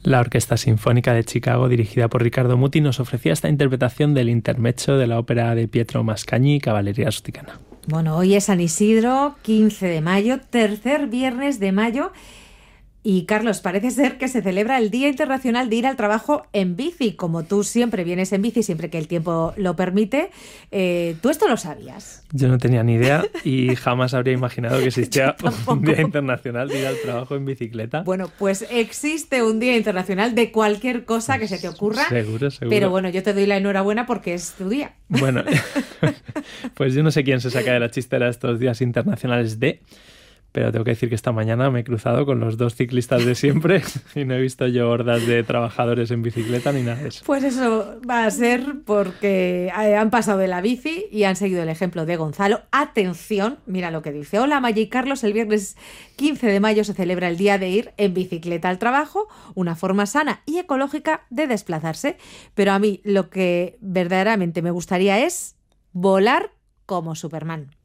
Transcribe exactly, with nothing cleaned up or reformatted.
La Orquesta Sinfónica de Chicago, dirigida por Riccardo Muti, nos ofrecía esta interpretación del intermezzo de la ópera de Pietro Mascagni, Cavalleria Rusticana. Bueno, hoy es San Isidro, quince de mayo, tercer viernes de mayo. Y Carlos, parece ser que se celebra el Día Internacional de ir al trabajo en bici. Como tú siempre vienes en bici, siempre que el tiempo lo permite, eh, ¿tú esto lo sabías? Yo no tenía ni idea y jamás habría imaginado que existía un Día Internacional de ir al trabajo en bicicleta. Bueno, pues existe un Día Internacional de cualquier cosa que se te ocurra. Seguro, seguro. Pero bueno, yo te doy la enhorabuena porque es tu día. Bueno, pues yo no sé quién se saca de la chistera estos días internacionales de... Pero tengo que decir que esta mañana me he cruzado con los dos ciclistas de siempre y no he visto yo hordas de trabajadores en bicicleta ni nada de eso. Pues eso va a ser porque han pasado de la bici y han seguido el ejemplo de Gonzalo. Atención, mira lo que dice. Hola, Maya y Carlos, el viernes quince de mayo se celebra el día de ir en bicicleta al trabajo, una forma sana y ecológica de desplazarse. Pero a mí lo que verdaderamente me gustaría es volar como Superman.